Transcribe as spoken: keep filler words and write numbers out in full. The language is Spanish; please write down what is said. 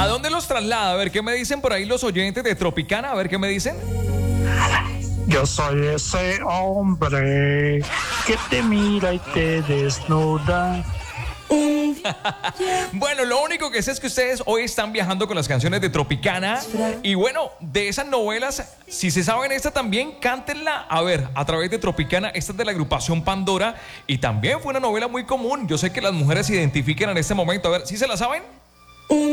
dónde los traslada? A ver, ¿qué me dicen por ahí los oyentes de Tropicana? A ver, ¿qué me dicen? Yo soy ese hombre que te mira y te desnuda. Bueno, lo único que sé es que ustedes hoy están viajando con las canciones de Tropicana. Y bueno, de esas novelas, si se saben esta también, cántenla. A ver, a través de Tropicana, esta es de la agrupación Pandora. Y también fue una novela muy común. Yo sé que las mujeres se identifican en este momento. A ver, ¿sí se la saben?